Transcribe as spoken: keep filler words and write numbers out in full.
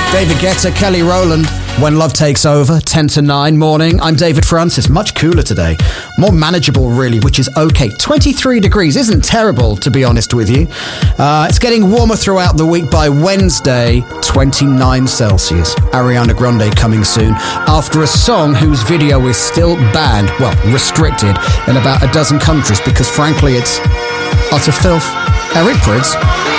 David Guetta, Kelly Rowland, When Love Takes Over, ten to nine morning. I'm David Francis. Much cooler today. More manageable, really, which is okay. twenty-three degrees isn't terrible, to be honest with you. Uh, it's getting warmer throughout the week. By Wednesday, twenty-nine Celsius. Ariana Grande coming soon after a song whose video is still banned, well, restricted in about a dozen countries because, frankly, it's utter filth. Eric Prydz.